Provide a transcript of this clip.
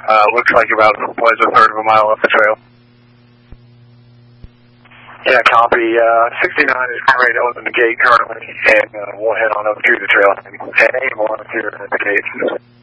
Looks like you're about a third of a mile up the trail. Yeah, copy. 69 is ready to open the gate currently, and we'll head on up to the trail and aim on up here at the gate.